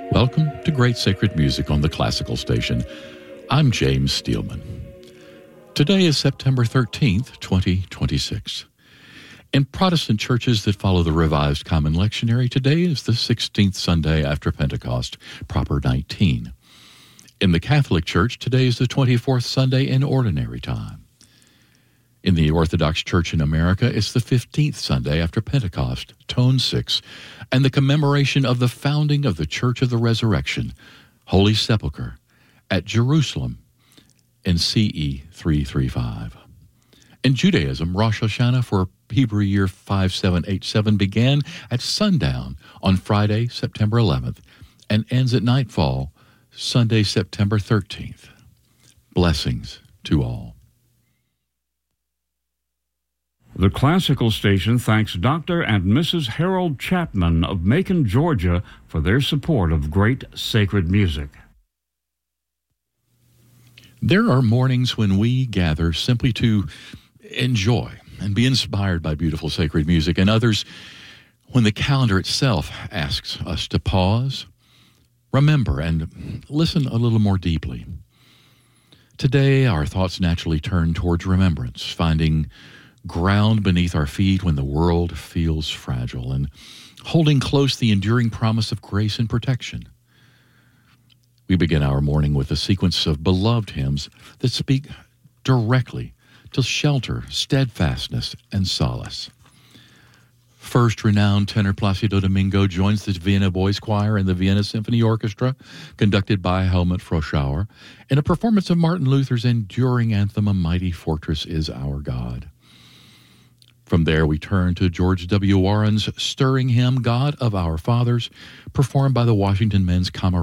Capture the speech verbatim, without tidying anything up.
Welcome to Great Sacred Music on the Classical Station. I'm James Steelman. Today is September thirteenth, twenty twenty-six. In Protestant churches that follow the Revised Common Lectionary, today is the sixteenth Sunday after Pentecost, proper nineteen. In the Catholic Church, today is the twenty-fourth Sunday in Ordinary Time. In the Orthodox Church in America, it's the fifteenth Sunday after Pentecost, Tone six, and the commemoration of the founding of the Church of the Resurrection, Holy Sepulchre, at Jerusalem in C E three thirty-five. In Judaism, Rosh Hashanah for Hebrew year five seven eight seven began at sundown on Friday, September eleventh, and ends at nightfall, Sunday, September thirteenth. Blessings to all. The Classical Station thanks Doctor and Missus Harold Chapman of Macon, Georgia, for their support of great sacred music. There are mornings when we gather simply to enjoy and be inspired by beautiful sacred music, and others when the calendar itself asks us to pause, remember, and listen a little more deeply. Today, our thoughts naturally turn towards remembrance, finding ground beneath our feet when the world feels fragile, and holding close the enduring promise of grace and protection. We begin our morning with a sequence of beloved hymns that speak directly to shelter, steadfastness, and solace. First, renowned tenor Placido Domingo joins the Vienna Boys Choir and the Vienna Symphony Orchestra, conducted by Helmut Froschauer, in a performance of Martin Luther's enduring anthem, "A Mighty Fortress is Our God." From there, we turn to George W. Warren's stirring hymn, "God of Our Fathers," performed by the Washington Men's Camerata.